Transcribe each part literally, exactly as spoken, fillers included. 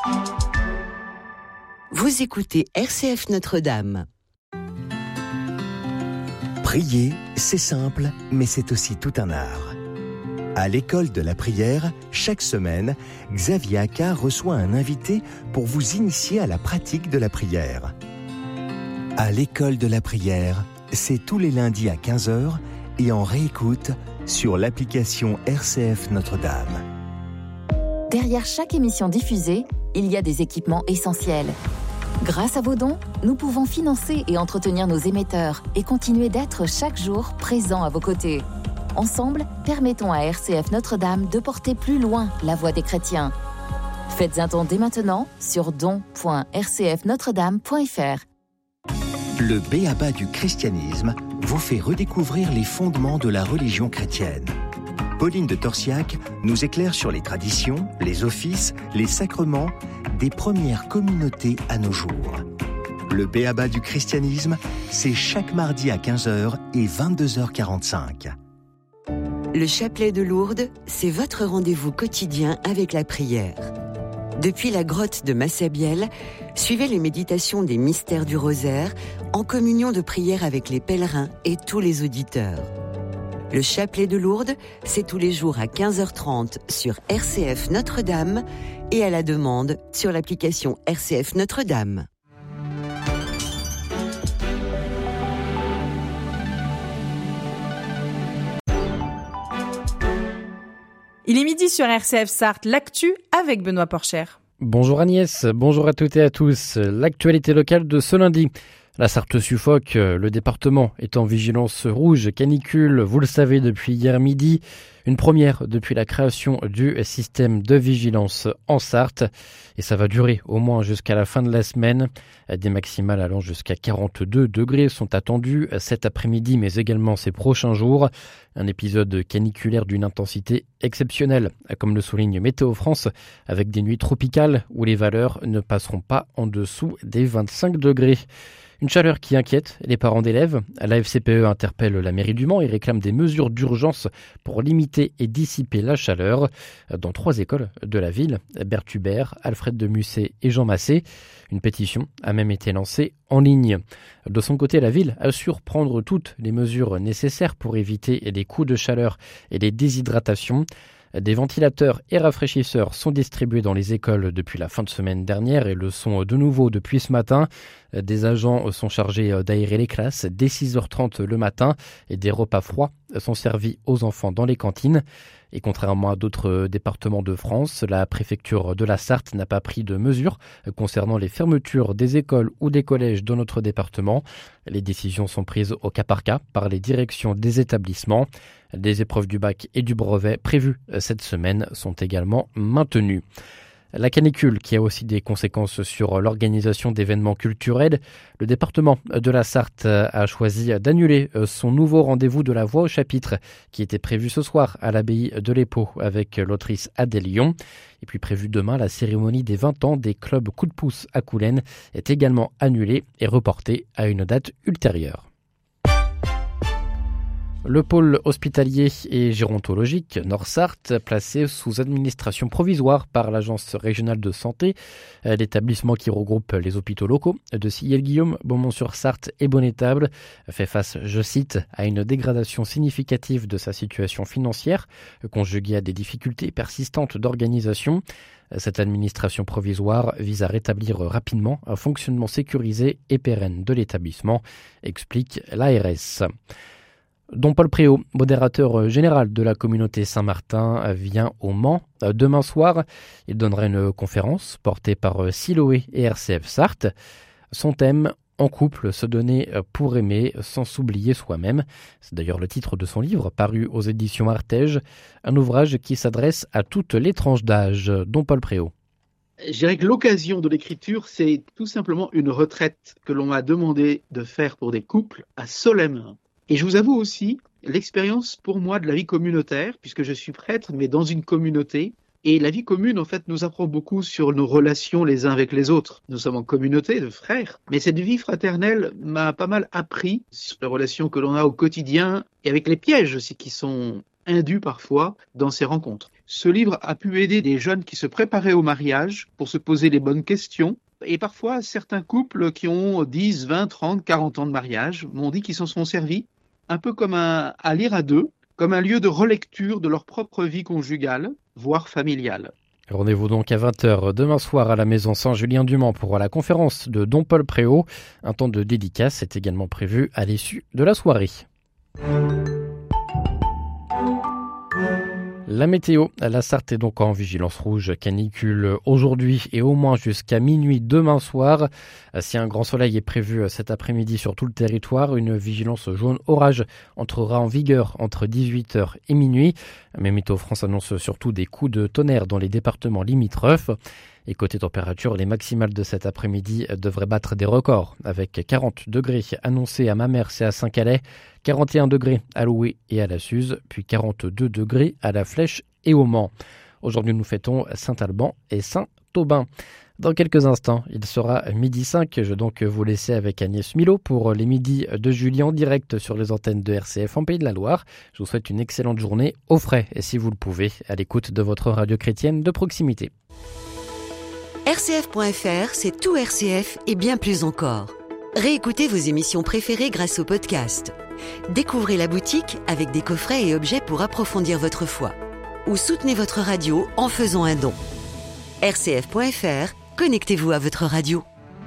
Vous écoutez R C F Notre-Dame. Prier, c'est simple, mais c'est aussi tout un art. À l'école de la prière, chaque semaine, Xavier Accard reçoit un invité pour vous initier à la pratique de la prière. À l'école de la prière, c'est tous les lundis à quinze heures et en réécoute sur l'application R C F Notre-Dame. Derrière chaque émission diffusée, il y a des équipements essentiels. Grâce à vos dons, nous pouvons financer et entretenir nos émetteurs et continuer d'être chaque jour présents à vos côtés. Ensemble, permettons à R C F Notre-Dame de porter plus loin la voix des chrétiens. Faites un don dès maintenant sur don point r c f notre dame point f r. Le b.a.-ba du christianisme vous fait redécouvrir les fondements de la religion chrétienne. Pauline de Torsiac nous éclaire sur les traditions, les offices, les sacrements des premières communautés à nos jours. Le b.a.-ba du christianisme, c'est chaque mardi à quinze heures et vingt-deux heures quarante-cinq. Le chapelet de Lourdes, c'est votre rendez-vous quotidien avec la prière. Depuis la grotte de Massabielle, suivez les méditations des mystères du rosaire en communion de prière avec les pèlerins et tous les auditeurs. Le chapelet de Lourdes, c'est tous les jours à quinze heures trente sur R C F Notre-Dame et à la demande sur l'application R C F Notre-Dame. Il est midi sur R C F Sarthe, l'actu avec Benoît Porcher. Bonjour Agnès, bonjour à toutes et à tous. L'actualité locale de ce lundi. La Sarthe suffoque, le département est en vigilance rouge canicule, vous le savez depuis hier midi. Une première depuis la création du système de vigilance en Sarthe. Et ça va durer au moins jusqu'à la fin de la semaine. Des maximales allant jusqu'à quarante-deux degrés sont attendues cet après-midi, mais également ces prochains jours. Un épisode caniculaire d'une intensité exceptionnelle, comme le souligne Météo France, avec des nuits tropicales où les valeurs ne passeront pas en dessous des vingt-cinq degrés. Une chaleur qui inquiète les parents d'élèves. La F C P E interpelle la mairie du Mans et réclame des mesures d'urgence pour limiter et dissiper la chaleur dans trois écoles de la ville, Bert Hubert, Alfred de Musset et Jean Massé. Une pétition a même été lancée en ligne. De son côté, la ville assure prendre toutes les mesures nécessaires pour éviter les coups de chaleur et les déshydratations. Des ventilateurs et rafraîchisseurs sont distribués dans les écoles depuis la fin de semaine dernière et le sont de nouveau depuis ce matin. Des agents sont chargés d'aérer les classes dès six heures trente le matin et des repas froids sont servis aux enfants dans les cantines. Et contrairement à d'autres départements de France, la préfecture de la Sarthe n'a pas pris de mesures concernant les fermetures des écoles ou des collèges dans notre département. Les décisions sont prises au cas par cas par les directions des établissements. Les épreuves du bac et du brevet prévues cette semaine sont également maintenues. La canicule qui a aussi des conséquences sur l'organisation d'événements culturels. Le département de la Sarthe a choisi d'annuler son nouveau rendez-vous de la voix au chapitre qui était prévu ce soir à l'abbaye de l'Épau avec l'autrice Adèle Lyon. Et puis prévu demain, la cérémonie des vingt ans des clubs Coup de pouce à Coulennes est également annulée et reportée à une date ultérieure. Le pôle hospitalier et gérontologique Nord-Sarthe, placé sous administration provisoire par l'Agence régionale de santé, l'établissement qui regroupe les hôpitaux locaux de Sillé-le-Guillaume, Beaumont-sur-Sarthe et Bonnétable, fait face, je cite, à une dégradation significative de sa situation financière, conjuguée à des difficultés persistantes d'organisation. Cette administration provisoire vise à rétablir rapidement un fonctionnement sécurisé et pérenne de l'établissement, explique l'A R S. Don Paul Préau, modérateur général de la communauté Saint-Martin, vient au Mans demain soir. Il donnera une conférence portée par Siloé et R C F Sarthe. Son thème, en couple, se donner pour aimer sans s'oublier soi-même. C'est d'ailleurs le titre de son livre, paru aux éditions Artege, un ouvrage qui s'adresse à toutes les tranches d'âge. Don Paul Préau. Je dirais que l'occasion de l'écriture, c'est tout simplement une retraite que l'on m'a demandé de faire pour des couples à Solesmes. Et je vous avoue aussi l'expérience pour moi de la vie communautaire, puisque je suis prêtre, mais dans une communauté. Et la vie commune, en fait, nous apprend beaucoup sur nos relations les uns avec les autres. Nous sommes en communauté de frères, mais cette vie fraternelle m'a pas mal appris sur les relations que l'on a au quotidien et avec les pièges aussi qui sont induits parfois dans ces rencontres. Ce livre a pu aider des jeunes qui se préparaient au mariage pour se poser les bonnes questions. Et parfois, certains couples qui ont dix, vingt, trente, quarante ans de mariage m'ont dit qu'ils s'en sont servis un peu comme un, à lire à deux, comme un lieu de relecture de leur propre vie conjugale, voire familiale. Rendez-vous donc à vingt heures demain soir à la maison Saint-Julien-du-Mans pour la conférence de Don Paul Préau. Un temps de dédicace est également prévu à l'issue de la soirée. La météo, la Sarthe est donc en vigilance rouge canicule aujourd'hui et au moins jusqu'à minuit demain soir. Si un grand soleil est prévu cet après-midi sur tout le territoire, une vigilance jaune orage entrera en vigueur entre dix-huit heures et minuit. Mais Météo France annonce surtout des coups de tonnerre dans les départements limitrophes. Et côté température, les maximales de cet après-midi devraient battre des records, avec quarante degrés annoncés à Mamers et à Saint-Calais, quarante et un degrés à Loué et à la Suze, puis quarante-deux degrés à la Flèche et au Mans. Aujourd'hui, nous fêtons Saint-Alban et Saint-Aubin. Dans quelques instants, il sera midi cinq. Je vais donc vous laisser avec Agnès Milo pour les midis de Julie en direct sur les antennes de R C F en Pays de la Loire. Je vous souhaite une excellente journée au frais et si vous le pouvez, à l'écoute de votre radio chrétienne de proximité. R C F point F R, c'est tout R C F et bien plus encore. Réécoutez vos émissions préférées grâce au podcast. Découvrez la boutique avec des coffrets et objets pour approfondir votre foi. Ou soutenez votre radio en faisant un don. R C F point F R, connectez-vous à votre radio.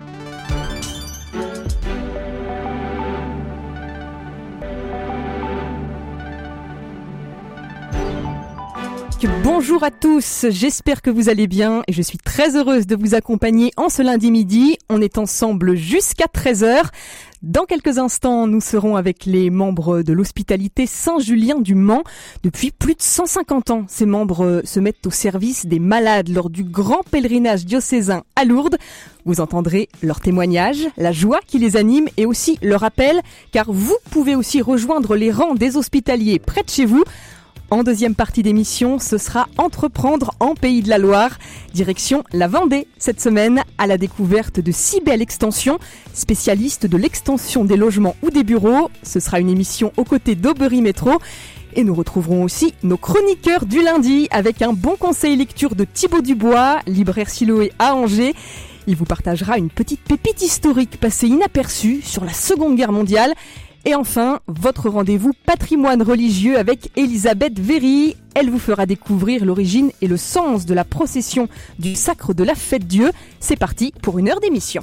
Bonjour à tous, j'espère que vous allez bien et je suis très heureuse de vous accompagner en ce lundi midi. On est ensemble jusqu'à treize heures. Dans quelques instants, nous serons avec les membres de l'hospitalité Saint-Julien du Mans. Depuis plus de cent cinquante ans, ces membres se mettent au service des malades lors du grand pèlerinage diocésain à Lourdes. Vous entendrez leurs témoignages, la joie qui les anime et aussi leur appel, car vous pouvez aussi rejoindre les rangs des hospitaliers près de chez vous. En deuxième partie d'émission, ce sera Entreprendre en Pays de la Loire. Direction la Vendée, cette semaine, à la découverte de Cybelle Extension, spécialiste de l'extension des logements ou des bureaux. Ce sera une émission aux côtés d'Aubery Métro. Et nous retrouverons aussi nos chroniqueurs du lundi avec un bon conseil lecture de Thibaut Dubois, libraire Siloé à Angers. Il vous partagera une petite pépite historique passée inaperçue sur la Seconde Guerre mondiale. Et enfin, votre rendez-vous patrimoine religieux avec Elisabeth Véry. Elle vous fera découvrir l'origine et le sens de la procession du Sacre de la Fête Dieu. C'est parti pour une heure d'émission.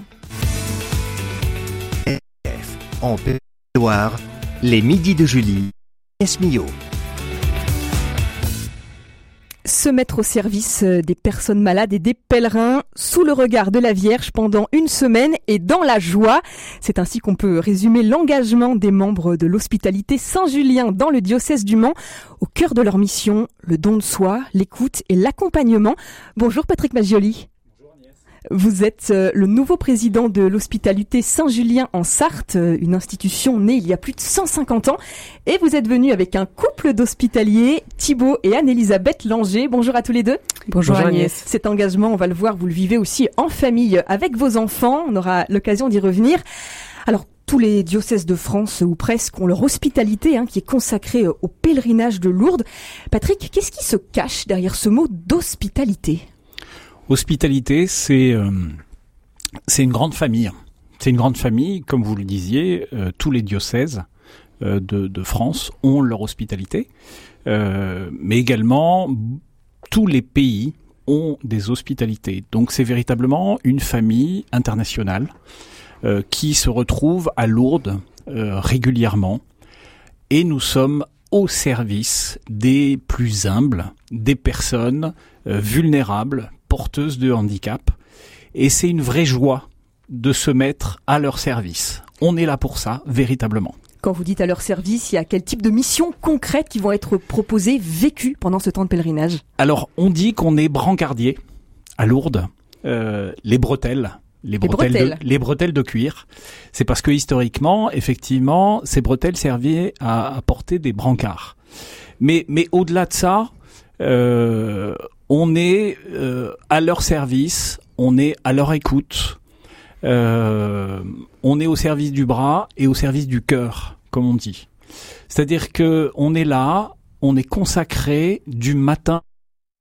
En Pays de la Loire, les midis de Julie, S M I O. Se mettre au service des personnes malades et des pèlerins sous le regard de la Vierge pendant une semaine et dans la joie. C'est ainsi qu'on peut résumer l'engagement des membres de l'hospitalité Saint-Julien dans le diocèse du Mans. Au cœur de leur mission, le don de soi, l'écoute et l'accompagnement. Bonjour Patrick Maggioli. Vous êtes le nouveau président de l'hospitalité Saint-Julien en Sarthe, une institution née il y a plus de cent cinquante ans. Et vous êtes venu avec un couple d'hospitaliers, Thibaut et Anne-Elisabeth Langer. Bonjour à tous les deux. Bonjour, Bonjour Agnès. Agnès. Cet engagement, on va le voir, vous le vivez aussi en famille avec vos enfants. On aura l'occasion d'y revenir. Alors, tous les diocèses de France, ou presque, ont leur hospitalité hein, qui est consacrée au pèlerinage de Lourdes. Patrick, qu'est-ce qui se cache derrière ce mot d'hospitalité ? Hospitalité, c'est euh, c'est une grande famille. C'est une grande famille, comme vous le disiez, euh, tous les diocèses euh, de, de France ont leur hospitalité, euh, mais également tous les pays ont des hospitalités. Donc c'est véritablement une famille internationale euh, qui se retrouve à Lourdes euh, régulièrement, et nous sommes au service des plus humbles, des personnes euh, vulnérables, porteuses de handicap, et c'est une vraie joie de se mettre à leur service. On est là pour ça, véritablement. Quand vous dites à leur service, il y a quel type de missions concrètes qui vont être proposées, vécues pendant ce temps de pèlerinage ? Alors, on dit qu'on est brancardier à Lourdes, euh, les bretelles. Les bretelles, les, bretelles. De, les bretelles de cuir. C'est parce que historiquement, effectivement, ces bretelles servaient à, à porter des brancards. Mais, mais au-delà de ça, euh, on est euh, à leur service, on est à leur écoute, euh, on est au service du bras et au service du cœur, comme on dit. C'est-à-dire que on est là, on est consacré du matin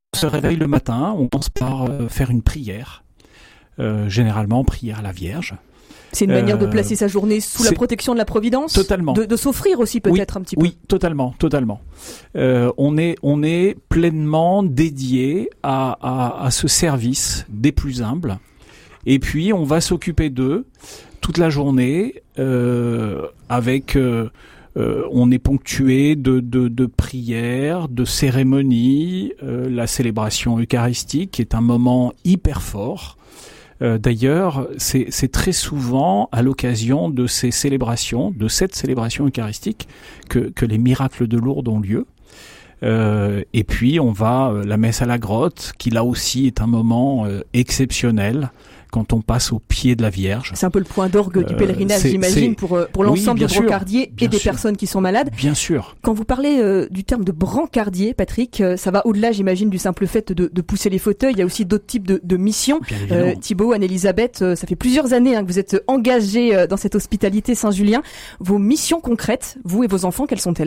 on se réveille le matin, on commence par euh, faire une prière, euh, généralement prière à la Vierge. C'est une manière euh, de placer sa journée sous la protection de la Providence. Totalement. De, de s'offrir aussi peut-être oui, un petit peu. Oui, totalement, totalement. Euh, on est, on est pleinement dédié à, à, à ce service des plus humbles. Et puis on va s'occuper d'eux toute la journée euh, avec. Euh, euh, on est ponctué de, de, de prières, de cérémonies, euh, la célébration eucharistique est un moment hyper fort. Euh, d'ailleurs, c'est, c'est très souvent à l'occasion de ces célébrations, de cette célébration eucharistique, que, que les miracles de Lourdes ont lieu. Euh, et puis, on va la messe à la grotte, qui là aussi est un moment euh, exceptionnel quand on passe au pied de la Vierge. C'est un peu le point d'orgue euh, du pèlerinage, c'est, j'imagine, c'est... pour, pour l'ensemble oui, des brancardiers et des sûr. personnes qui sont malades. Bien sûr. Quand vous parlez euh, du terme de brancardier, Patrick, euh, ça va au-delà, j'imagine, du simple fait de, de pousser les fauteuils. Il y a aussi d'autres types de, de missions. Euh, Thibaut, Anne-Elisabeth, euh, ça fait plusieurs années hein, que vous êtes engagés euh, dans cette hospitalité Saint-Julien. Vos missions concrètes, vous et vos enfants, quelles sont-elles ?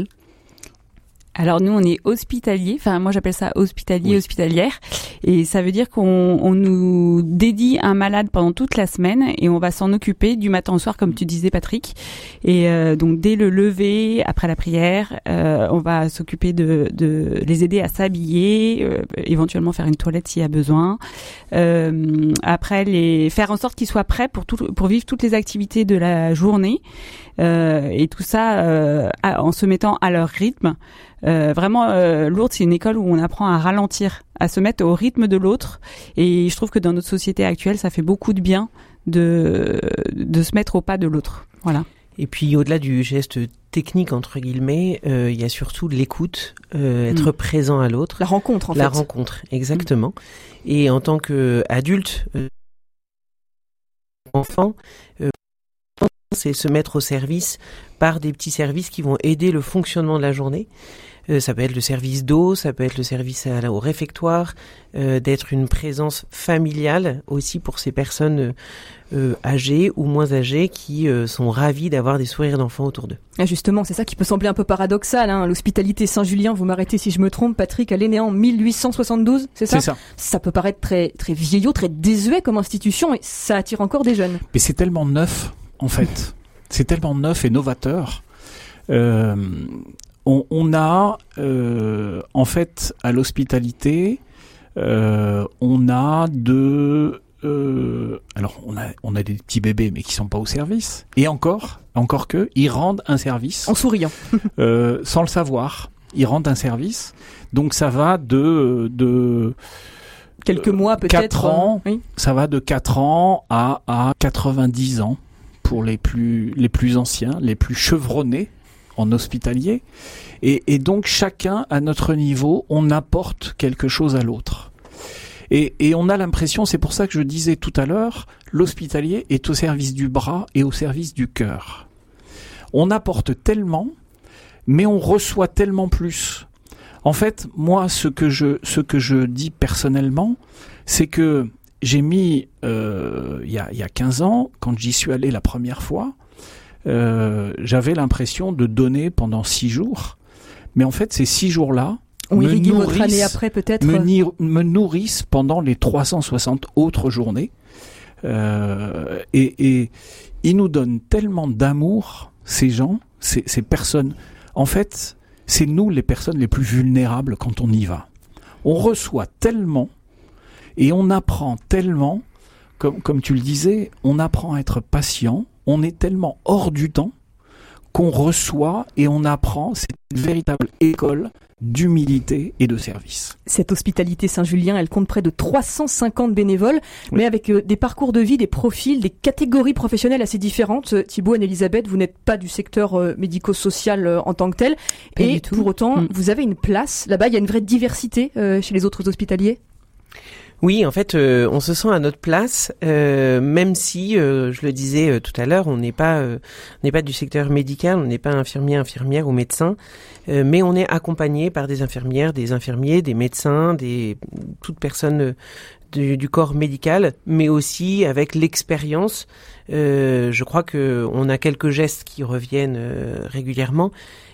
Alors nous on est hospitaliers, enfin moi j'appelle ça hospitalier, oui. hospitalière, et ça veut dire qu'on on nous dédie un malade pendant toute la semaine et on va s'en occuper du matin au soir comme tu disais Patrick. Et euh, donc dès le lever, après la prière, euh, on va s'occuper de, de les aider à s'habiller, euh, éventuellement faire une toilette s'il y a besoin. Euh, après les faire en sorte qu'ils soient prêts pour tout, pour vivre toutes les activités de la journée. Euh, et tout ça euh, en se mettant à leur rythme. Euh, vraiment, euh, Lourdes, c'est une école où on apprend à ralentir, à se mettre au rythme de l'autre. Et je trouve que dans notre société actuelle, ça fait beaucoup de bien de de se mettre au pas de l'autre. Voilà. Et puis au-delà du geste technique entre guillemets, euh, il y a surtout de l'écoute, euh, être mmh. présent à l'autre. La rencontre, en La fait. La rencontre, exactement. Mmh. Et en tant qu'adulte, euh, enfant. Euh, c'est se mettre au service par des petits services qui vont aider le fonctionnement de la journée. Euh, ça peut être le service d'eau, ça peut être le service à, au réfectoire, euh, d'être une présence familiale aussi pour ces personnes euh, âgées ou moins âgées qui euh, sont ravies d'avoir des sourires d'enfants autour d'eux. Et justement, c'est ça qui peut sembler un peu paradoxal. Hein. L'hospitalité Saint-Julien, vous m'arrêtez si je me trompe, Patrick, elle est née en mille huit cent soixante-douze, c'est ça ? C'est ça. Ça peut paraître très, très vieillot, très désuet comme institution, et ça attire encore des jeunes. Mais c'est tellement neuf. En fait, c'est tellement neuf et novateur. Euh, on, on a, euh, en fait, à l'hospitalité, euh, on a de, euh, alors on a, on a des petits bébés, mais qui sont pas au service. Et encore, encore que, ils rendent un service en souriant, euh, sans le savoir. Ils rendent un service. Donc ça va de, de quelques mois peut-être. Quatre ans. Oui. Ça va de quatre ans à à quatre-vingt-dix ans. Pour les plus les plus anciens, les plus chevronnés en hospitalier, et, et donc chacun à notre niveau, on apporte quelque chose à l'autre. Et, et on a l'impression, c'est pour ça que je disais tout à l'heure, l'hospitalier est au service du bras et au service du cœur. On apporte tellement, mais on reçoit tellement plus. En fait, moi, ce que je ce que je dis personnellement, c'est que j'ai mis, euh, il y a, il y a quinze ans, quand j'y suis allé la première fois, euh, j'avais l'impression de donner pendant six jours. Mais en fait, ces six jours-là On me, irrigue nourrissent, votre année après, peut-être. Me, ni- me nourrissent pendant les trois cent soixante autres journées. Euh, et, et ils nous donnent tellement d'amour, ces gens, ces, ces personnes. En fait, c'est nous les personnes les plus vulnérables quand on y va. On reçoit tellement. Et on apprend tellement, comme, comme tu le disais, on apprend à être patient, on est tellement hors du temps qu'on reçoit et on apprend, c'est une véritable école d'humilité et de service. Cette hospitalité Saint-Julien, elle compte près de trois cent cinquante bénévoles, oui. mais avec euh, des parcours de vie, des profils, des catégories professionnelles assez différentes. Thibaut, Anne-Elisabeth, vous n'êtes pas du secteur euh, médico-social euh, en tant que tel, pas et pour autant, mmh. vous avez une place. Là-bas, il y a une vraie diversité euh, chez les autres hospitaliers. Oui, en fait, euh, on se sent à notre place, euh, même si, euh, je le disais euh, tout à l'heure, on n'est pas, euh, on n'est pas du secteur médical, on n'est pas infirmier, infirmière ou médecin, euh, mais on est accompagné par des infirmières, des infirmiers, des médecins, des toutes personnes du, du corps médical, mais aussi avec l'expérience. Euh, je crois que on a quelques gestes qui reviennent euh, régulièrement.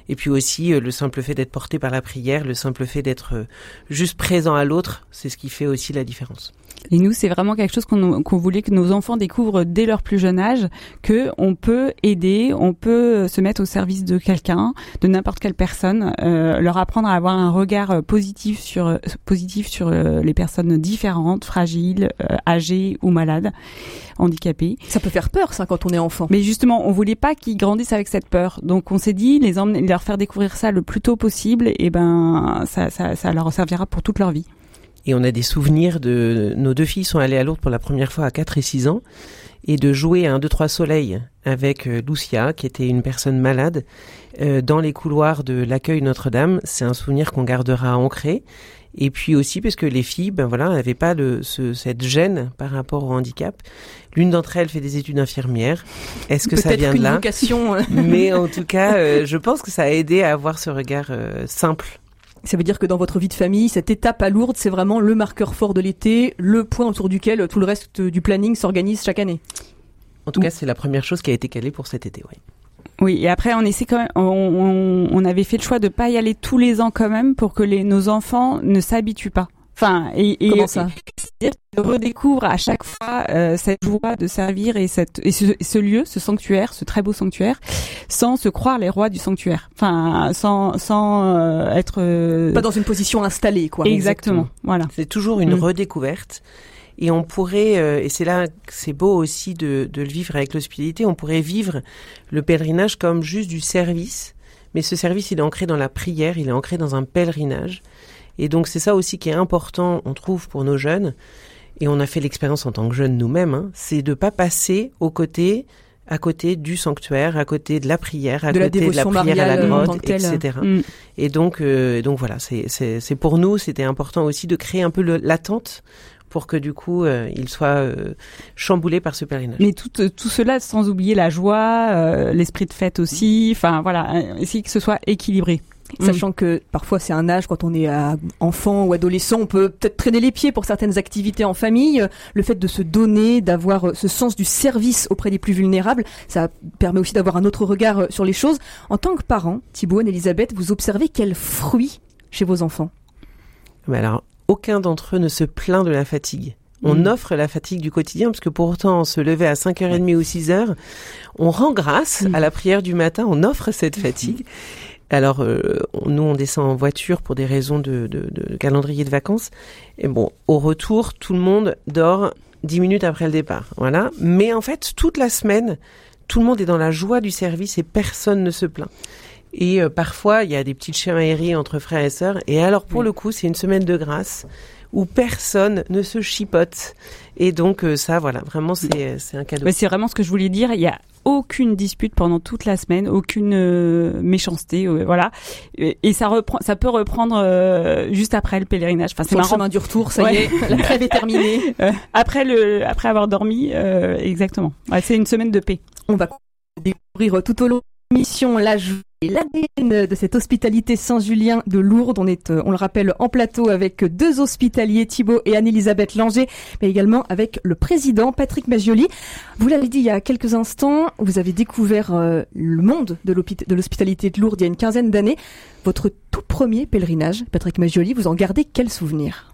Et puis aussi euh, le simple fait d'être porté par la prière, le simple fait d'être euh, juste présent à l'autre, c'est ce qui fait aussi la différence. Et nous, c'est vraiment quelque chose qu'on, qu'on voulait que nos enfants découvrent dès leur plus jeune âge, que on peut aider, on peut se mettre au service de quelqu'un, de n'importe quelle personne, euh, leur apprendre à avoir un regard positif sur positif sur euh, les personnes différentes, fragiles, euh, âgées ou malades, handicapées. Ça peut faire peur, ça, quand on est enfant. Mais justement, on voulait pas qu'ils grandissent avec cette peur. Donc, on s'est dit, les emmener, leur faire découvrir ça le plus tôt possible, et ben, ça, ça, ça leur servira pour toute leur vie. Et on a des souvenirs de... Nos deux filles sont allées à Lourdes pour la première fois à quatre et six ans, et de jouer à un, deux, trois soleil avec euh, Lucia, qui était une personne malade, euh, dans les couloirs de l'accueil Notre-Dame. C'est un souvenir qu'on gardera ancré. Et puis aussi parce que les filles, ben voilà, n'avaient pas le, ce, cette gêne par rapport au handicap. L'une d'entre elles fait des études d'infirmière. Est-ce que Peut-être ça vient de là? Vocation. Mais en tout cas, euh, je pense que ça a aidé à avoir ce regard euh, simple. Ça veut dire que dans votre vie de famille, cette étape à Lourdes, c'est vraiment le marqueur fort de l'été, le point autour duquel tout le reste du planning s'organise chaque année. En tout cas, c'est la première chose qui a été calée pour cet été, oui. Oui, et après on essaie quand même, on, on, on avait fait le choix de pas y aller tous les ans quand même pour que les, nos enfants ne s'habituent pas. Enfin, et, et comment ça? C'est-à-dire qu'ils redécouvrent à chaque fois euh, cette joie de servir et cette et ce, ce lieu, ce sanctuaire, ce très beau sanctuaire, sans se croire les rois du sanctuaire. Enfin, sans sans euh, être euh... pas dans une position installée, quoi. Exactement. Exactement. Voilà. C'est toujours une mmh. redécouverte. Et on pourrait, euh, et c'est là que c'est beau aussi de, de le vivre avec l'hospitalité, on pourrait vivre le pèlerinage comme juste du service, mais ce service, il est ancré dans la prière, il est ancré dans un pèlerinage. Et donc c'est ça aussi qui est important, on trouve, pour nos jeunes, et on a fait l'expérience en tant que jeunes nous-mêmes, hein, c'est de pas passer aux côtés, à côté du sanctuaire, à côté de la prière, à de côté la de la prière à la grotte, et cetera. Mm. Et donc, euh, donc voilà, c'est, c'est, c'est pour nous, c'était important aussi de créer un peu le, l'attente pour que du coup, euh, il soit euh, chamboulé par ce pèlerinage. Mais tout, tout cela sans oublier la joie, euh, l'esprit de fête aussi. Enfin voilà, essayer que ce soit équilibré. Sachant mmh. que parfois c'est un âge, quand on est à enfant ou adolescent, on peut peut-être traîner les pieds pour certaines activités en famille. Le fait de se donner, d'avoir ce sens du service auprès des plus vulnérables, ça permet aussi d'avoir un autre regard sur les choses. En tant que parent, Thibaut, Anne-Elisabeth, vous observez quels fruits chez vos enfants? Mais alors, aucun d'entre eux ne se plaint de la fatigue. On mmh. offre la fatigue du quotidien, parce que pourtant, se lever à cinq heures trente ou six heures, on rend grâce mmh. à la prière du matin, on offre cette fatigue. Alors, euh, nous, on descend en voiture pour des raisons de, de, de calendrier de vacances. Et bon, au retour, tout le monde dort dix minutes après le départ. Voilà. Mais en fait, toute la semaine, tout le monde est dans la joie du service et personne ne se plaint. Et euh, parfois, il y a des petites chamailleries entre frères et sœurs. Et alors, pour oui. le coup, c'est une semaine de grâce où personne ne se chipote. Et donc, euh, ça, voilà, vraiment, c'est, c'est un cadeau. Mais c'est vraiment ce que je voulais dire. Il y a aucune dispute pendant toute la semaine, aucune euh, méchanceté, euh, voilà. Et, et ça reprend, ça peut reprendre euh, juste après le pèlerinage. Enfin, c'est Sur marrant. le chemin du retour, ça ouais. y est, la trêve est terminée. Euh, après le, après avoir dormi, euh, exactement. Ouais, c'est une semaine de paix. On va découvrir tout au long de l'émission la joie et l'A D N de cette hospitalité Saint-Julien de Lourdes. On est, on le rappelle, en plateau avec deux hospitaliers, Thibaut et Anne-Elisabeth Langer, mais également avec le président Patrick Maggioli. Vous l'avez dit il y a quelques instants, vous avez découvert euh, le monde de, de l'hospitalité de Lourdes il y a une quinzaine d'années. Votre tout premier pèlerinage, Patrick Maggioli, vous en gardez quel souvenir?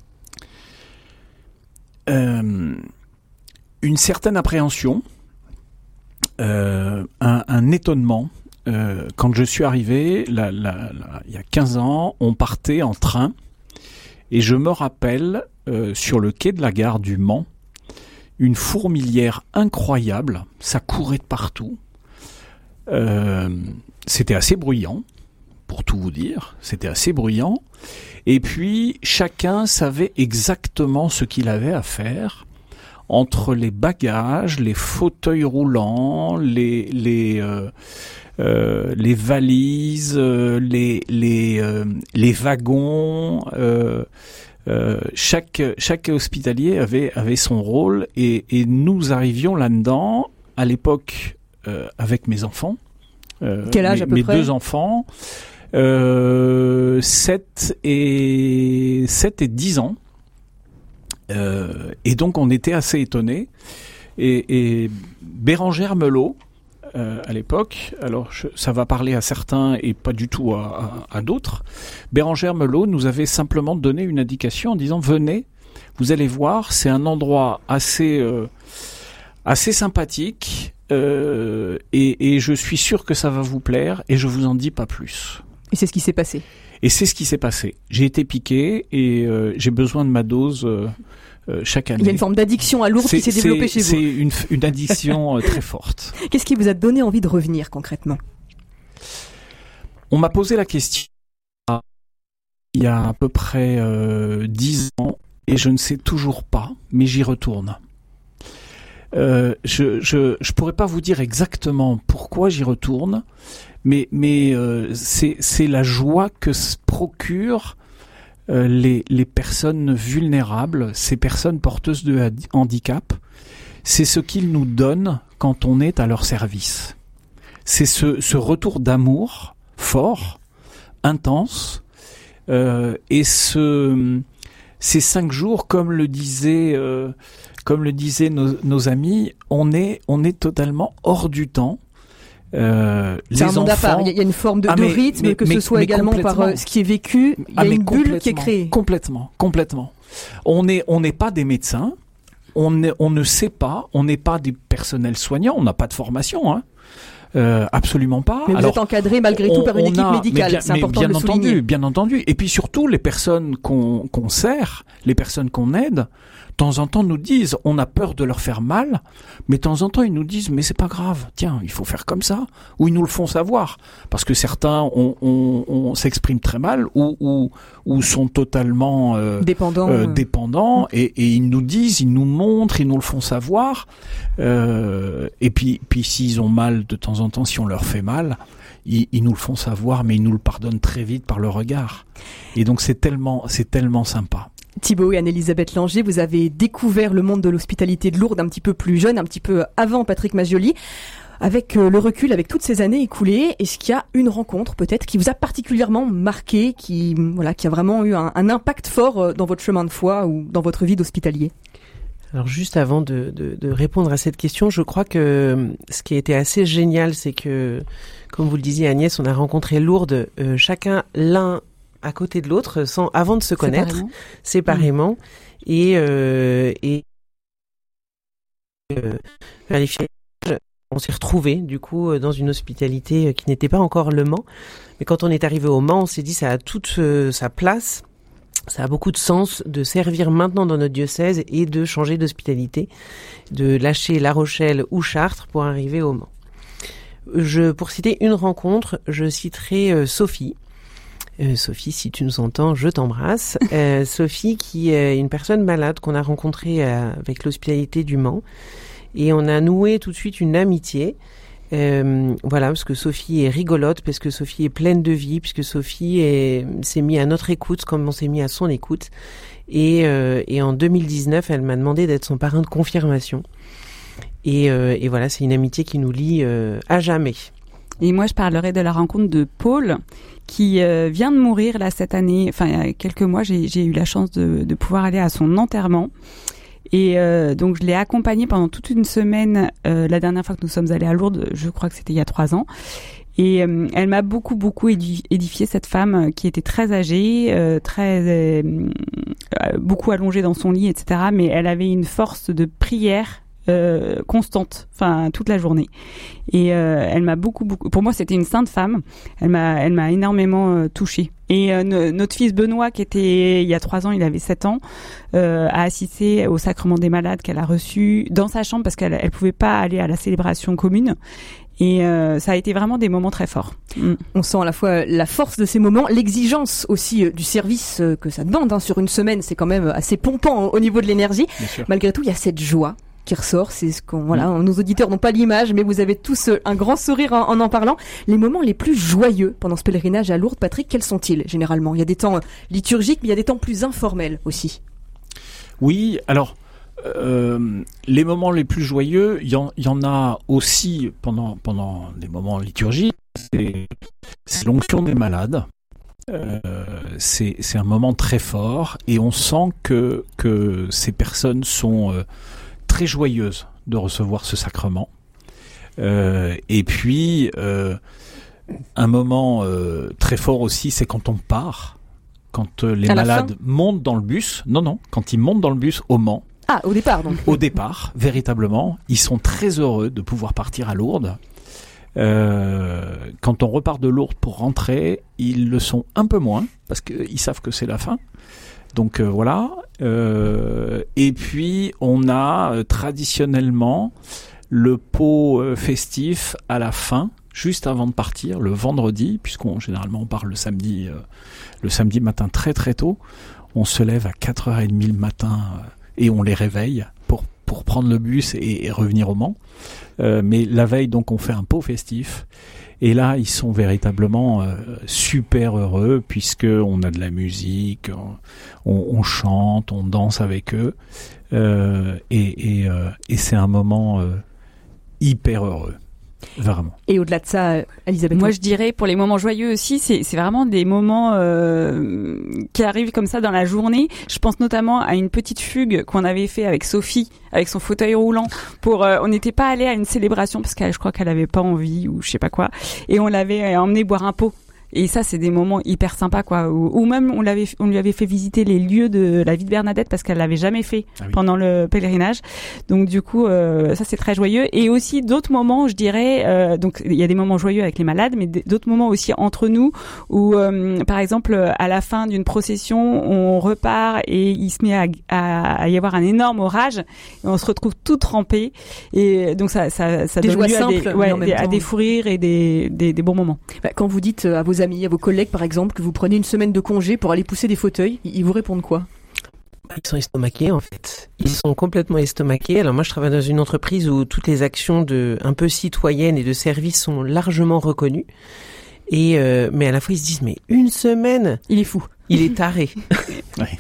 euh, Une certaine appréhension, euh, un, un étonnement. Euh, quand je suis arrivé, là, là, là, il y a quinze ans, on partait en train et je me rappelle, euh, sur le quai de la gare du Mans, une fourmilière incroyable, ça courait de partout. Euh, c'était assez bruyant, pour tout vous dire, c'était assez bruyant. Et puis, chacun savait exactement ce qu'il avait à faire. Entre les bagages, les fauteuils roulants, les... les euh, Euh, les valises, euh, les les euh, les wagons, euh, euh, chaque chaque hospitalier avait avait son rôle et et nous arrivions là-dedans à l'époque euh, avec mes enfants. Euh, Quel âge mes, à peu mes près? Mes deux enfants, euh, sept et sept et dix ans. Euh, et donc on était assez étonnés. Et, et Bérangère Melot, euh, à l'époque, alors je, ça va parler à certains et pas du tout à, à, à d'autres, Bérengère Melot nous avait simplement donné une indication en disant « Venez, vous allez voir, c'est un endroit assez, euh, assez sympathique euh, et, et je suis sûr que ça va vous plaire et je vous en dis pas plus. » Et c'est ce qui s'est passé. Et c'est ce qui s'est passé. J'ai été piqué et euh, j'ai besoin de ma dose euh, euh, chaque année. Il y a une forme d'addiction à Lourdes qui s'est développée chez vous. C'est une, une addiction euh, très forte. Qu'est-ce qui vous a donné envie de revenir concrètement ? On m'a posé la question il y a à peu près euh, dix ans et je ne sais toujours pas, mais j'y retourne. Euh, je, je, je pourrais pas vous dire exactement pourquoi j'y retourne, mais, mais euh, c'est, c'est la joie que se procurent euh, les, les personnes vulnérables, ces personnes porteuses de handicap. C'est ce qu'ils nous donnent quand on est à leur service. C'est ce, ce retour d'amour fort, intense, euh, et ce, ces cinq jours, comme le disait... Euh, Comme le disaient nos, nos amis, on est, on est totalement hors du temps. Euh, c'est un monde à part. Il y a une forme de, ah, mais, de rythme, mais, que mais, ce soit également par euh, ce qui est vécu. Il y a ah, une bulle qui est créée. Complètement, complètement. On n'est, on n'est pas des médecins. On, est, on ne sait pas. On n'est pas des personnels soignants. On n'a pas de formation. Hein. Euh, absolument pas. Mais vous Alors, êtes encadré malgré tout par une équipe a, médicale. Bien, c'est important bien de le entendu, souligner. Bien entendu. Et puis surtout, les personnes qu'on, qu'on sert, les personnes qu'on aide, de temps en temps nous disent, on a peur de leur faire mal, mais de temps en temps ils nous disent, mais c'est pas grave, tiens, il faut faire comme ça, ou ils nous le font savoir, parce que certains on, on, on s'expriment très mal, ou, ou, ou sont totalement euh, dépendants, euh, dépendants et, et ils nous disent, ils nous montrent, ils nous le font savoir, euh, et puis, puis s'ils ont mal de temps en temps, si on leur fait mal, ils, ils nous le font savoir, mais ils nous le pardonnent très vite par le regard, et donc c'est tellement, c'est tellement sympa. Thibaut et Anne-Elisabeth Langer, vous avez découvert le monde de l'hospitalité de Lourdes un petit peu plus jeune, un petit peu avant Patrick Maggioli. Avec le recul, avec toutes ces années écoulées, est-ce qu'il y a une rencontre peut-être qui vous a particulièrement marqué, qui, voilà, qui a vraiment eu un, un impact fort dans votre chemin de foi ou dans votre vie d'hospitalier ? Alors juste avant de, de, de répondre à cette question, je crois que ce qui a été assez génial, c'est que, comme vous le disiez Agnès, on a rencontré Lourdes, euh, chacun l'un à côté de l'autre, sans avant de se connaître, séparément, séparément mmh. et euh, et euh, vers les filages, on s'est retrouvés du coup dans une hospitalité qui n'était pas encore le Mans, mais quand on est arrivé au Mans, on s'est dit ça a toute euh, sa place, ça a beaucoup de sens de servir maintenant dans notre diocèse et de changer d'hospitalité, de lâcher La Rochelle ou Chartres pour arriver au Mans. Je, pour citer une rencontre, je citerai euh, Sophie. Euh, Sophie, si tu nous entends, je t'embrasse. Euh, Sophie, qui est une personne malade qu'on a rencontrée euh, avec l'hospitalité du Mans, et on a noué tout de suite une amitié. Euh, voilà, parce que Sophie est rigolote, parce que Sophie est pleine de vie, puisque Sophie est, s'est mise à notre écoute, comme on s'est mis à son écoute. Et, euh, et en deux mille dix-neuf, elle m'a demandé d'être son parrain de confirmation. Et, euh, et voilà, c'est une amitié qui nous lie euh, à jamais. Et moi, je parlerai de la rencontre de Paul, qui euh, vient de mourir là cette année. Enfin, il y a quelques mois, j'ai, j'ai eu la chance de, de pouvoir aller à son enterrement. Et euh, donc, je l'ai accompagné pendant toute une semaine. Euh, la dernière fois que nous sommes allés à Lourdes, je crois que c'était il y a trois ans. Et euh, elle m'a beaucoup, beaucoup édifié, cette femme qui était très âgée, euh, très euh, beaucoup allongée dans son lit, et cetera. Mais elle avait une force de prière Euh, constante, enfin toute la journée. Et euh, elle m'a beaucoup, beaucoup. Pour moi, c'était une sainte femme. Elle m'a, elle m'a énormément euh, touchée. Et euh, no, notre fils Benoît, qui était il y a trois ans, il avait sept ans, euh, a assisté au sacrement des malades qu'elle a reçu dans sa chambre parce qu'elle, elle pouvait pas aller à la célébration commune. Et euh, ça a été vraiment des moments très forts. Mm. On sent à la fois la force de ces moments, l'exigence aussi euh, du service euh, que ça demande. Hein, sur une semaine, c'est quand même assez pompant au niveau de l'énergie. Malgré tout, il y a cette joie qui ressort, c'est ce qu'on, voilà, mmh. nos auditeurs n'ont pas l'image, mais vous avez tous un grand sourire en, en en parlant. Les moments les plus joyeux pendant ce pèlerinage à Lourdes, Patrick, quels sont-ils généralement ? Il y a des temps liturgiques, mais il y a des temps plus informels aussi. Oui, alors euh, les moments les plus joyeux, il y, y en a aussi pendant pendant des moments liturgiques. C'est, c'est l'onction des malades. Euh, c'est c'est un moment très fort et on sent que que ces personnes sont euh, très joyeuse de recevoir ce sacrement. Euh, et puis, euh, un moment euh, très fort aussi, c'est quand on part, quand euh, les à malades montent dans le bus. Non, non, quand ils montent dans le bus au Mans. Ah, au départ donc. Au départ, véritablement, ils sont très heureux de pouvoir partir à Lourdes. Euh, quand on repart de Lourdes pour rentrer, ils le sont un peu moins, parce qu'ils savent que c'est la fin. Donc euh, voilà. Euh, et puis, on a euh, traditionnellement le pot euh, festif à la fin, juste avant de partir, le vendredi, puisqu'on généralement on part le samedi, euh, le samedi matin très très tôt. On se lève à quatre heures trente le matin euh, et on les réveille pour pour prendre le bus et, et revenir au Mans. Euh, mais la veille, donc, on fait un pot festif. Et là, ils sont véritablement euh, super heureux puisque on a de la musique, on, on chante, on danse avec eux. Euh, et, et, euh, et c'est un moment euh, hyper heureux. Vraiment. Et au-delà de ça, Elisabeth? Moi, je dirais, pour les moments joyeux aussi, c'est, c'est vraiment des moments euh, qui arrivent comme ça dans la journée. Je pense notamment à une petite fugue qu'on avait fait avec Sophie, avec son fauteuil roulant. Pour, euh, on n'était pas allé à une célébration parce que je crois qu'elle avait pas envie ou je sais pas quoi, et on l'avait emmené boire un pot. Et ça, c'est des moments hyper sympas, quoi. Ou, ou même, on l'avait, on lui avait fait visiter les lieux de la vie de Bernadette parce qu'elle l'avait jamais fait ah oui. pendant le pèlerinage. Donc, du coup, euh, ça, c'est très joyeux. Et aussi, d'autres moments, je dirais, euh, donc, il y a des moments joyeux avec les malades, mais d'autres moments aussi entre nous où, euh, par exemple, à la fin d'une procession, on repart et il se met à, à, à y avoir un énorme orage et on se retrouve tout trempés. Et donc, ça, ça, ça des donne lieu simples, à des, ouais, des, à des fous rires et des, des, des bons moments. Bah, quand vous dites à vos amis, à vos collègues par exemple, que vous prenez une semaine de congé pour aller pousser des fauteuils, ils vous répondent quoi? Ils sont estomaqués en fait. Ils sont complètement estomaqués. Alors moi je travaille dans une entreprise où toutes les actions de un peu citoyennes et de service sont largement reconnues. Et euh, mais à la fois ils se disent mais une semaine, il est fou, il est taré. Ouais.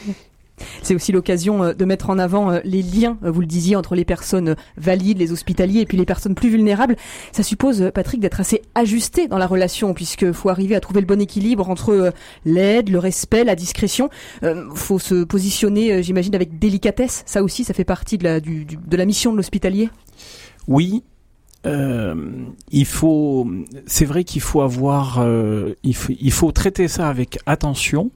C'est aussi l'occasion de mettre en avant les liens, vous le disiez, entre les personnes valides, les hospitaliers et puis les personnes plus vulnérables. Ça suppose, Patrick, d'être assez ajusté dans la relation puisque faut arriver à trouver le bon équilibre entre l'aide, le respect, la discrétion. Euh, faut se positionner, j'imagine, avec délicatesse. Ça aussi, ça fait partie de la, du, du, de la mission de l'hospitalier. Oui. Euh, il faut, c'est vrai qu'il faut avoir, euh, il faut, il faut traiter ça avec attention.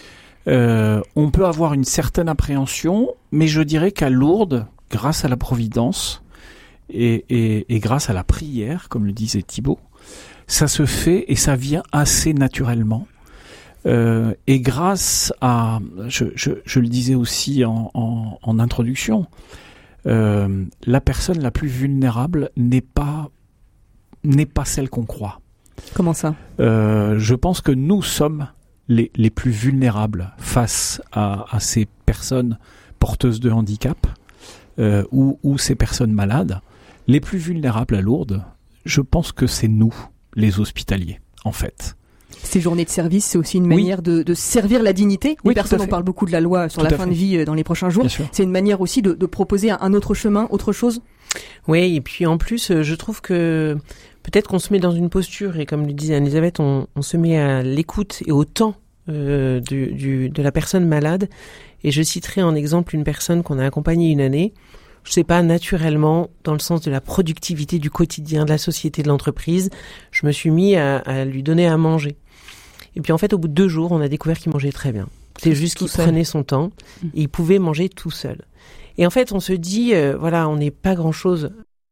Euh, on peut avoir une certaine appréhension, mais je dirais qu'à Lourdes, grâce à la Providence et, et, et grâce à la prière, comme le disait Thibaut, ça se fait et ça vient assez naturellement. Euh, et grâce à, je, je, je le disais aussi en, en, en introduction, euh, la personne la plus vulnérable n'est pas n'est pas celle qu'on croit. Comment ça ? euh, Je pense que nous sommes Les, les plus vulnérables face à, à ces personnes porteuses de handicap euh, ou, ou ces personnes malades. Les plus vulnérables à Lourdes, je pense que c'est nous, les hospitaliers, en fait. Ces journées de service, c'est aussi une manière oui. de, de servir la dignité. Les oui, personnes, on parle beaucoup de la loi sur tout la fin fait. de vie dans les prochains jours. C'est une manière aussi de, de proposer un autre chemin, autre chose. Oui, et puis en plus, je trouve que peut-être qu'on se met dans une posture, et comme le disait Elisabeth, on, on se met à l'écoute et au temps euh, du, du, de la personne malade. Et je citerai en exemple une personne qu'on a accompagnée une année, je sais pas, naturellement, dans le sens de la productivité du quotidien, de la société, de l'entreprise, je me suis mis à, à lui donner à manger. Et puis en fait, au bout de deux jours, on a découvert qu'il mangeait très bien. C'est juste qu'il prenait son temps et il pouvait manger tout seul. Et en fait, on se dit, euh, voilà, on n'est pas grand-chose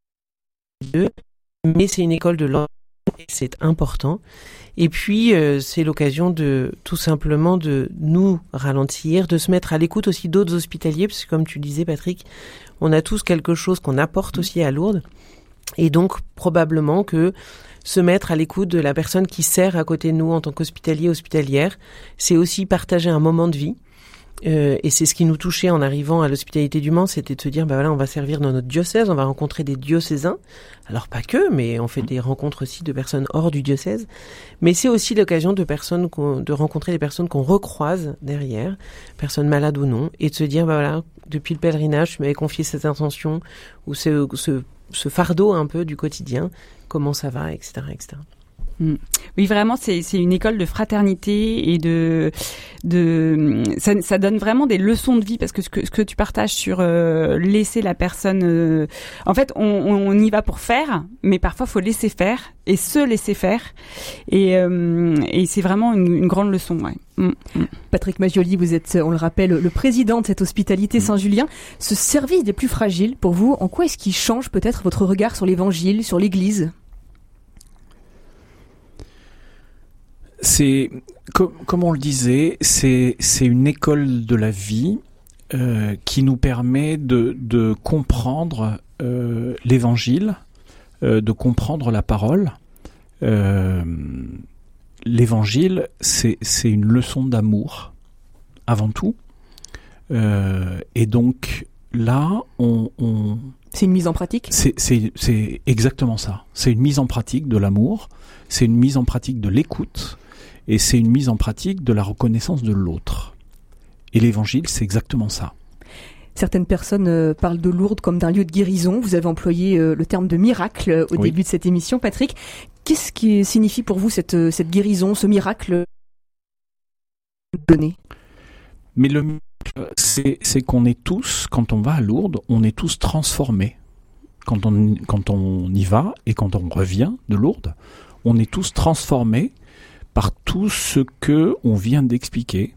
d'eux, mais c'est une école de langue, c'est important. Et puis, euh, c'est l'occasion de, tout simplement, de nous ralentir, de se mettre à l'écoute aussi d'autres hospitaliers, parce que comme tu disais, Patrick, on a tous quelque chose qu'on apporte aussi à Lourdes. Et donc, probablement que se mettre à l'écoute de la personne qui sert à côté de nous en tant qu'hospitalier, hospitalière, c'est aussi partager un moment de vie. Euh, et c'est ce qui nous touchait en arrivant à l'hospitalité du Mans, c'était de se dire, bah voilà, on va servir dans notre diocèse, on va rencontrer des diocésains. Alors pas que, mais on fait des rencontres aussi de personnes hors du diocèse. Mais c'est aussi l'occasion de personnes qu'on, de rencontrer des personnes qu'on recroise derrière, personnes malades ou non, et de se dire, bah voilà, depuis le pèlerinage, tu m'avais confié cette intention, ou ce, ce, ce fardeau un peu du quotidien, comment ça va, et cetera, et cetera. Mmh. Oui, vraiment, c'est, c'est une école de fraternité et de, de, ça, ça donne vraiment des leçons de vie parce que ce que, ce que tu partages sur euh, laisser la personne, euh, en fait, on, on y va pour faire, mais parfois faut laisser faire et se laisser faire, et, euh, et c'est vraiment une, une grande leçon. Ouais. Mmh. Mmh. Patrick Maggioli, vous êtes, on le rappelle, le président de cette hospitalité mmh. Saint-Julien. Ce service des plus fragiles, pour vous, en quoi est-ce qu'il change peut-être votre regard sur l'Évangile, sur l'Église ? C'est, comme, comme on le disait, c'est, c'est une école de la vie euh, qui nous permet de, de comprendre euh, l'Évangile, euh, de comprendre la parole. Euh, L'Évangile, c'est, c'est une leçon d'amour, avant tout. Euh, et donc, là, on... on c'est une mise en pratique ? c'est, c'est, c'est exactement ça. C'est une mise en pratique de l'amour, c'est une mise en pratique de l'écoute, et c'est une mise en pratique de la reconnaissance de l'autre. Et l'Évangile, c'est exactement ça. Certaines personnes euh, parlent de Lourdes comme d'un lieu de guérison. Vous avez employé euh, le terme de miracle euh, au oui. début de cette émission, Patrick. Qu'est-ce qui signifie pour vous cette, cette guérison, ce miracle donné ? Mais le miracle, c'est, c'est qu'on est tous, quand on va à Lourdes, on est tous transformés. Quand on, quand on y va et quand on revient de Lourdes, on est tous transformés par tout ce que on vient d'expliquer.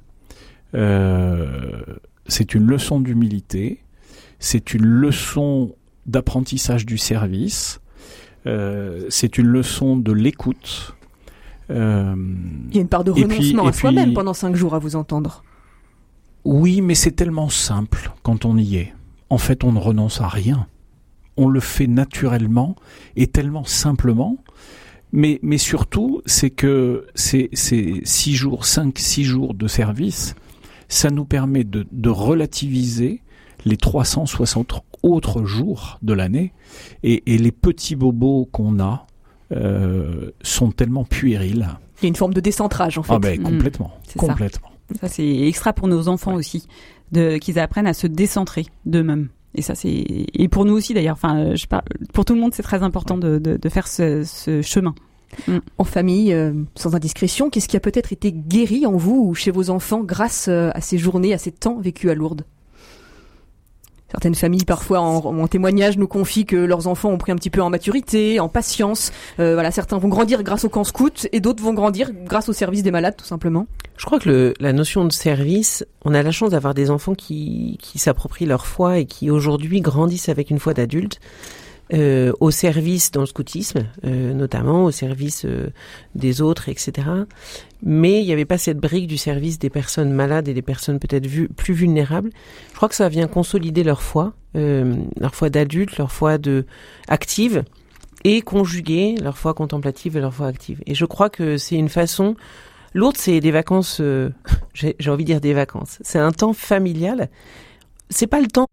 Euh, c'est une leçon d'humilité, c'est une leçon d'apprentissage du service, euh, c'est une leçon de l'écoute. Euh, Il y a une part de renoncement puis, à soi-même puis, pendant cinq jours à vous entendre. Oui, mais c'est tellement simple quand on y est. En fait, on ne renonce à rien. On le fait naturellement et tellement simplement. Mais, mais surtout, c'est que ces, ces six jours, cinq, six jours de service, ça nous permet de, de relativiser les trois cent soixante autres jours de l'année. Et, et les petits bobos qu'on a euh, sont tellement puérils. Il y a une forme de décentrage, en fait. Ah ben, complètement, mmh, complètement. Ça. ça, c'est extra pour nos enfants aussi, de, qu'ils apprennent à se décentrer d'eux-mêmes. Et ça, c'est et pour nous aussi d'ailleurs. Enfin, je parle pour tout le monde, c'est très important de, de, de faire ce, ce chemin. Mm. En famille, euh, sans indiscrétion, qu'est-ce qui a peut-être été guéri en vous ou chez vos enfants grâce euh, à ces journées, à ces temps vécus à Lourdes ? Certaines familles, parfois, en, en témoignage, nous confient que leurs enfants ont pris un petit peu en maturité, en patience. Euh, voilà, certains vont grandir grâce au camp scout et d'autres vont grandir grâce au service des malades, tout simplement. Je crois que le, la notion de service, on a la chance d'avoir des enfants qui, qui s'approprient leur foi et qui aujourd'hui grandissent avec une foi d'adulte. Euh, au service dans le scoutisme, euh, notamment au service euh, des autres, et cetera. Mais il n'y avait pas cette brique du service des personnes malades et des personnes peut-être vu, plus vulnérables. Je crois que ça vient consolider leur foi, euh, leur foi d'adulte, leur foi de active, et conjuguer leur foi contemplative et leur foi active. Et je crois que c'est une façon... Lourdes, c'est des vacances, euh, j'ai, j'ai envie de dire des vacances. C'est un temps familial. C'est pas le temps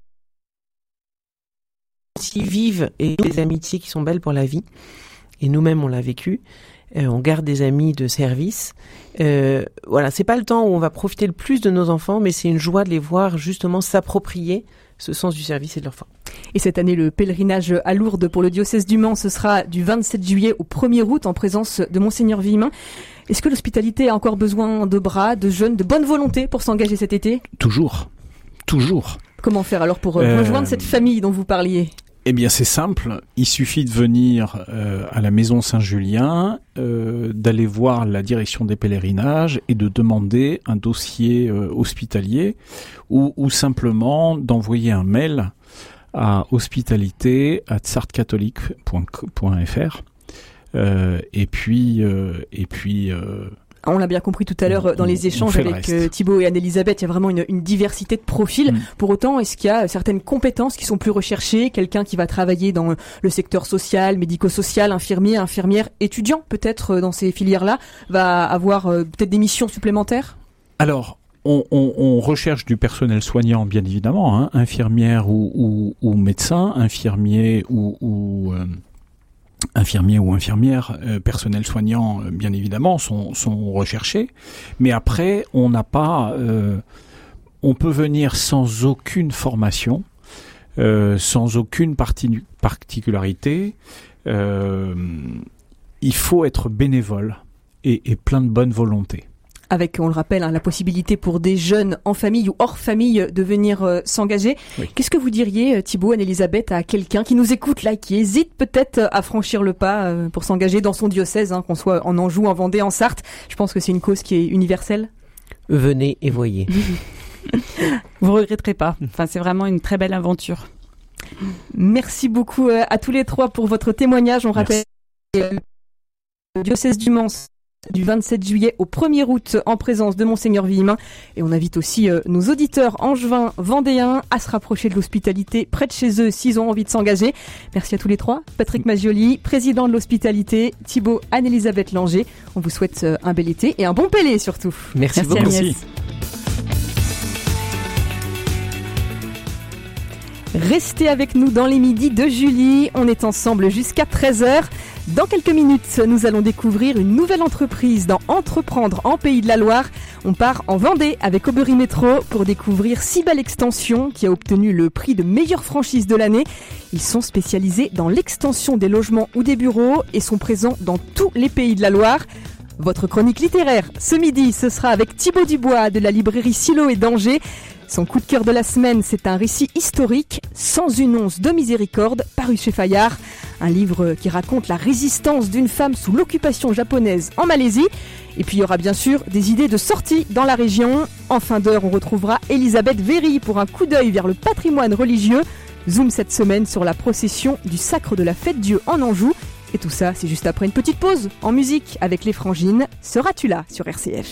si vives et des amitiés qui sont belles pour la vie. Et nous-mêmes, on l'a vécu. Euh, on garde des amis de service. Euh, voilà, c'est pas le temps où on va profiter le plus de nos enfants, mais c'est une joie de les voir justement s'approprier ce sens du service et de leur foi. Et cette année, le pèlerinage à Lourdes pour le diocèse du Mans, ce sera du vingt-sept juillet au premier août en présence de Monseigneur Villemin. Est-ce que l'hospitalité a encore besoin de bras, de jeunes, de bonne volonté pour s'engager cet été ? Toujours. Toujours. Comment faire alors pour euh... rejoindre cette famille dont vous parliez ? Eh bien, c'est simple. Il suffit de venir euh, à la Maison Saint-Julien, euh, d'aller voir la direction des pèlerinages et de demander un dossier euh, hospitalier ou, ou simplement d'envoyer un mail à hospitalité arobase sarthe-catholique point f r. Euh, et puis, euh, et puis. Euh, On l'a bien compris tout à l'heure dans les échanges avec euh, Thibaut et Anne-Elisabeth, il y a vraiment une, une diversité de profils. Mmh. Pour autant, est-ce qu'il y a certaines compétences qui sont plus recherchées ? Quelqu'un qui va travailler dans le secteur social, médico-social, infirmier, infirmière, étudiant peut-être dans ces filières-là, va avoir euh, peut-être des missions supplémentaires ? Alors, on, on, on recherche du personnel soignant, bien évidemment, hein, infirmière ou, ou, ou médecin, infirmier ou... ou euh, infirmiers ou infirmières, euh, personnel soignant, euh, bien évidemment, sont, sont recherchés. Mais après, on n'a pas... Euh, on peut venir sans aucune formation, euh, sans aucune parti- particularité. Euh, il faut être bénévole et, et plein de bonne volonté. Avec, on le rappelle, hein, la possibilité pour des jeunes en famille ou hors famille de venir euh, s'engager. Oui. Qu'est-ce que vous diriez, Thibaut, Anne-Elisabeth, à quelqu'un qui nous écoute là, qui hésite peut-être à franchir le pas euh, pour s'engager dans son diocèse, hein, qu'on soit en Anjou, en Vendée, en Sarthe? Je pense que c'est une cause qui est universelle. Venez et voyez. Vous regretterez pas. Enfin, c'est vraiment une très belle aventure. Merci beaucoup euh, à tous les trois pour votre témoignage. On rappelle euh, le diocèse du Mans du vingt-sept juillet au premier août en présence de Monseigneur Villemin. Et on invite aussi euh, nos auditeurs angevins, vendéens à se rapprocher de l'hospitalité près de chez eux s'ils ont envie de s'engager. Merci à tous les trois. Patrick Maggioli, président de l'hospitalité, Thibaut, Anne-Elisabeth Langer. On vous souhaite euh, un bel été et un bon Pélé surtout. Merci, Merci beaucoup. Agnès. Restez avec nous dans les midis de Julie. On est ensemble jusqu'à treize heures. Dans quelques minutes, nous allons découvrir une nouvelle entreprise dans Entreprendre en Pays de la Loire. On part en Vendée avec Aubery Métro pour découvrir Cybelle Extension qui a obtenu le prix de meilleure franchise de l'année. Ils sont spécialisés dans l'extension des logements ou des bureaux et sont présents dans tous les pays de la Loire. Votre chronique littéraire, ce midi, ce sera avec Thibaut Dubois de la librairie Silo et d'Angers. Son coup de cœur de la semaine, c'est un récit historique, Sans une once de miséricorde, paru chez Fayard. Un livre qui raconte la résistance d'une femme sous l'occupation japonaise en Malaisie. Et puis il y aura bien sûr des idées de sortie dans la région. En fin d'heure, on retrouvera Elisabeth Véry pour un coup d'œil vers le patrimoine religieux. Zoom cette semaine sur la procession du Sacre de la Fête-Dieu en Anjou. Et tout ça, c'est juste après une petite pause en musique avec les Frangines. Seras-tu là sur R C F ?